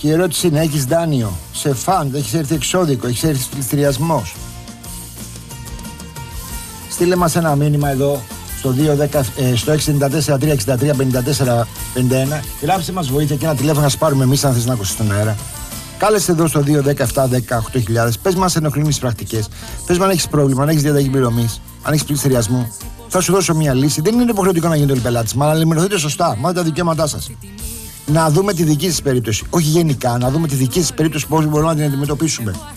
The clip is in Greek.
Και η ερώτηση είναι: έχεις δάνειο σε φαντ, έχεις έρθει εξώδικο, έχεις έρθει πληστηριασμός? Στείλε μας ένα μήνυμα εδώ στο 694-363-54-51. Γράψτε μας βοήθεια και ένα τηλέφωνο να σπάρουμε εμείς, αν θες να ακούσεις τον αέρα. Κάλεσε εδώ στο 217-10-18.000. Πες μας ενοχλείς πρακτικές. Πες μας αν έχεις πρόβλημα, αν έχεις διαταγή πληρωμής, αν έχεις πληστηριασμό. Θα σου δώσω μια λύση. Δεν είναι υποχρεωτικό να γίνετε όλοι πελάτες, αλλά ενημερωθείτε σωστά. Μάθετε τα δικαιώματά σας. Να δούμε τη δική σας περίπτωση. Όχι γενικά, να δούμε τη δική σας περίπτωση, πώς μπορούμε να την αντιμετωπίσουμε.